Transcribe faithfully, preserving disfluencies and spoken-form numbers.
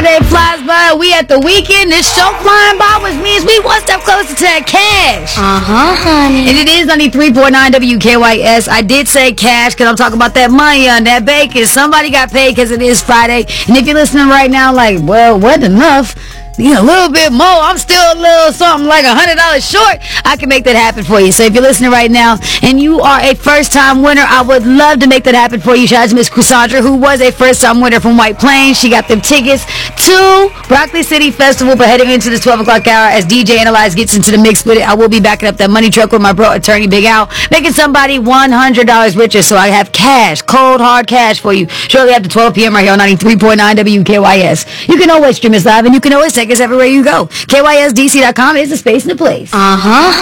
Day flies by. We at the weekend. This show flying by, which means we one step closer to that cash. Uh-huh, honey. And it is ninety-three point nine W K Y S. I did say cash because I'm talking about that money on that bacon. Somebody got paid because it is Friday. And if you're listening right now, like, well, wasn't enough. You know, a little bit more. I'm still a little something like one hundred dollars short. I can make that happen for you. So if you're listening right now and you are a first-time winner, I would love to make that happen for you. Shout out to Miss Cassandra, who was a first-time winner from White Plains. She got them tickets to Broccoli City Festival. But heading into the twelve o'clock hour, as D J Analyze gets into the mix with it, I will be backing up that money truck with my bro, Attorney Big Al, making somebody one hundred dollars richer. So I have cash, cold, hard cash for you shortly after twelve p.m. right here on ninety-three point nine W K Y S. You can always stream us live, and you can always take us everywhere you go. K Y S D C dot com is the space and the place. Uh-huh.